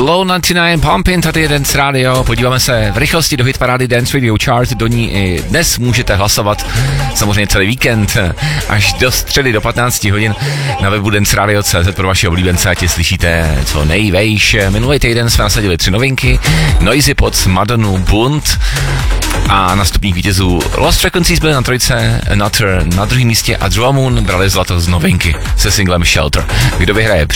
Glow 99 Pumpin, tady je Dance Radio, podíváme se v rychlosti do hitparády Dance Radio Chart, do ní i dnes můžete hlasovat, samozřejmě celý víkend, až do středy do 15 hodin na webu danceradio.cz pro vaše oblíbence, ať je slyšíte co nejvejš. Minulý týden jsme nasadili 3 novinky, Noisy pod Madonu Bund a na stupních vítězů Lost Frequencies byly na trojce, Nutter na druhém místě a Druamoon brali zlato z novinky se singlem Shelter. Kdo vyhraje